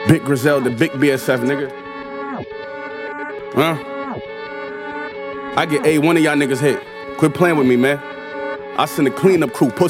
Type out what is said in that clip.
Big Griselda, big BSF, nigga. Huh? I get one of y'all niggas hit. Quit playing with me, man. I send a cleanup crew.